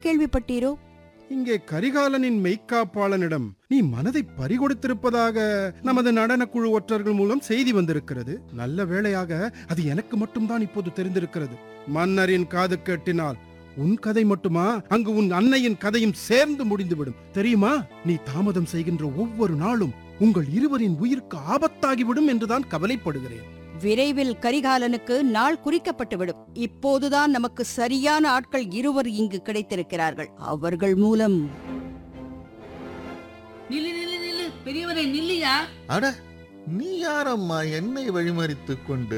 கேள்விப்பட்டீரோ? இங்கே கரிகாலனின் மெய்க்காப்பாளனிடம் நீ மனதை பறிகொடுத்திருப்பதாக நமது நடனக்குழு ஒற்றர்கள் மூலம் செய்தி வந்திருக்கிறது. நல்ல வேளையாக அது எனக்கு மட்டும்தான் இப்போது தெரிந்திருக்கிறது. மன்னரின் காது கேட்டினால் உன் கதை மட்டுமா, அங்கு உன் அன்னையின் கதையும் சேர்ந்து முடிந்துவிடும். தெரியுமா, நீ தாமதம் செய்கின்ற ஒவ்வொரு நாளும் உங்கள் இருவரின் உயிருக்கு ஆபத்தாகிவிடும் என்றுதான் கவலைப்படுகிறேன். விரைவில் கரிகாலனுக்கு நாள் குறிக்கப்பட்டுவிடும். இப்போதுதான் நமக்கு சரியான ஆட்கள் இருவர் இங்கு கிடைத்திருக்கிறார்கள். அவர்கள் மூலம் நில்லு நில்லு நில்லு, பெரியவரே நில்லையா? அட, நீ யாரம்மா என்னை வழிமறித்துக் கொண்டு?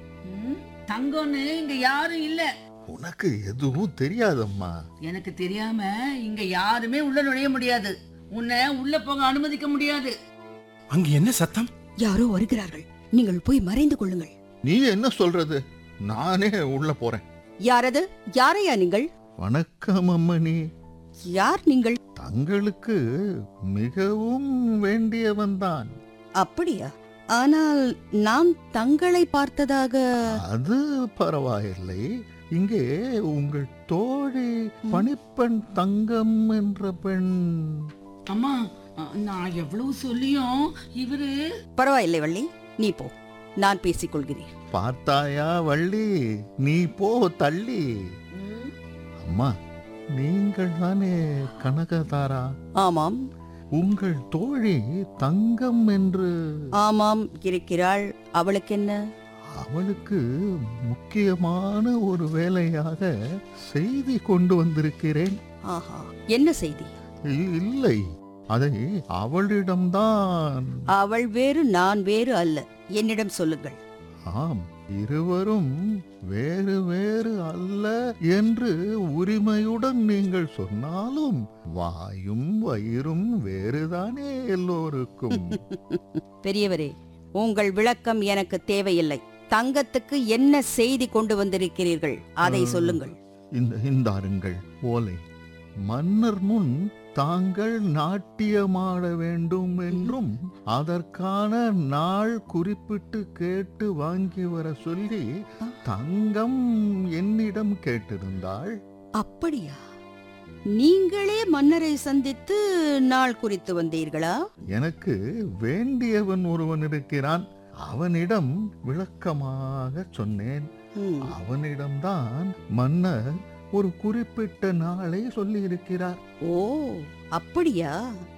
தங்கம்னு இங்க யாரும் இல்ல. உனக்கு எதுவும் தெரியாதம்மா. எனக்கு தெரியாம இங்க யாருமே உள்ள நுழைய முடியாது. உன்னை உள்ள போக அனுமதிக்க முடியாது. அங்கு என்ன சத்தம்? யாரோ வருகிறார்கள். நீங்கள் போய் மறைந்து கொள்ளுங்கள். நீ என்ன சொல்றது? நானே உள்ள போறேன். யாரது? யாரையா நீங்கள்? வணக்கம் அம்மணி. யார் நீங்கள்? தங்களுக்கு மிகவும் வேண்டியவன்தான். அப்படியா? ஆனால் நான் தங்களை பார்த்ததாக. அது பரவாயில்லை. இங்கே உங்கள் தோழி பணிப்பெண் தங்கம் என்ற பெண். அம்மா, நான் எவ்வளவு சொல்லியும் இவரு. பரவாயில்லை வள்ளி, நீ போ, நான் பேசிக் கொள்கிறேன். பார்த்தாயா வள்ளி, நீ போ தள்ளி. அம்மா, நீங்கள் தானே கனகதாரா? ஆமாம். உங்கள் தோழி தங்கம் என்று? ஆமாம், இருக்கிறாள். அவளுக்கு என்ன? அவளுக்கு முக்கியமான ஒரு வேலையாக செய்தி கொண்டு வந்திருக்கிறேன். ஆஹா, என்ன செய்தி? இல்லை, அதை அவளிடம்தான். அவள் வேறு நான் வேறு அல்ல. என்னிடம் சொல்லுங்கள். ஆம், இருவரும் வேறு வேறு அல்ல என்று உரிமையுடன் நீங்கள் சொன்னாலும் வாயும் வயிறும் வேறுதானே எல்லோருக்கும். பெரியவரே, உங்கள் விளக்கம் எனக்கு தேவையில்லை. தங்கத்துக்கு என்ன செய்தி கொண்டு வந்திருக்கிறீர்கள், அதை சொல்லுங்கள். இந்தாருங்கள் ஓலை. மன்னர் முன் தாங்கள் நாட்டியமாட வேண்டும் என்றும் அதற்கான நாள் குறிப்பிட்டு கேட்டு வாங்கி வர சொல்லி தங்கம் என்னிடம் கேட்டிருந்தாள். அப்படியா? நீங்களே மன்னரை சந்தித்து நாள் குறித்து வந்தீர்களா? எனக்கு வேண்டியவன் ஒருவன் இருக்கிறான். அவனிடம் விளக்கமாக சொன்னேன். அவனிடம்தான் மன்னர் ஒரு குறிப்பிட்ட நாளை சொல்லி இருக்கிறார். ஓ, அப்படியா?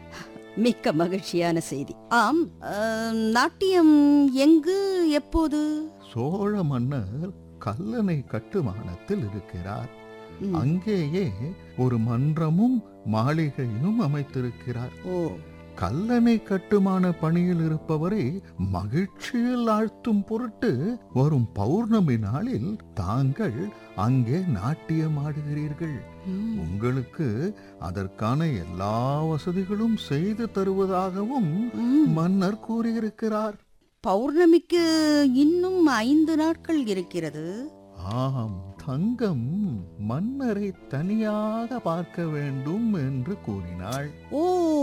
மிக்க மகிழ்ச்சியான செய்தி. ஆம், நாட்டியம் எங்கு, எப்போது? சோழ மன்னர் கல்லணை கட்டுமானத்தில் இருக்கிறார். அங்கேயே ஒரு மன்றமும் மாளிகையும் அமைத்திருக்கிறார். ஓ, கல்லணை கட்டுமான பணியில் இருப்பவரை மகிழ்ச்சியில் ஆழ்த்தும் பொருட்டு வரும் பௌர்ணமி நாளில் தாங்கள் அங்கே நாட்டியம் ஆடுகிறீர்கள். உங்களுக்கு அதற்கான எல்லா வசதிகளும் செய்து தருவதாகவும் மன்னர் கூறியிருக்கிறார். பௌர்ணமிக்கு இன்னும் 5 நாட்கள் இருக்கிறது. ஆம், தங்கம் மன்னரை தனியாக பார்க்க வேண்டும் என்று கூறினாள். ஓ,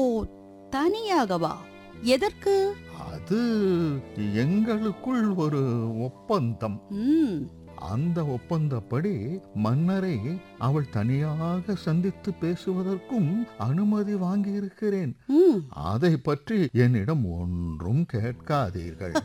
தனியாகவா? எதற்கு? அது எங்களுக்குள் ஒரு ஒப்பந்தம். அந்த ஒப்பந்தப்படி மன்னரை அவள் தனியாக சந்தித்து பேசுவதற்கும் அனுமதி வாங்கி இருக்கிறேன். அதை பற்றி என்னிடம் ஒன்றும் கேட்காதீர்கள்.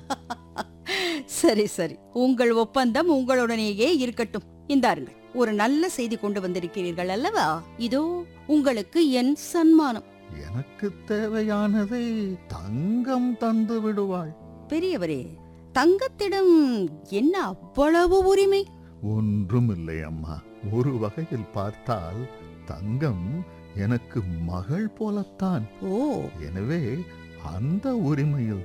சரி சரி, உங்கள் ஒப்பந்தம் உங்களுடனேயே இருக்கட்டும். இந்தாருங்கள், ஒரு நல்ல செய்தி கொண்டு வந்திருக்கிறீர்கள் அல்லவா? இதோ உங்களுக்கு என் சன்மானம். எனக்கு தேவையானதை தங்கம் தந்து விடுவாள். பெரியவரே, தங்கத்திடம் என்ன அவ்வளவு உரிமை? ஒன்றுமில்லை அம்மா. ஒரு வகையில் பார்த்தால் தங்கம் எனக்கு மகள் போலத்தான். ஓ, எனவே அந்த உரிமையில்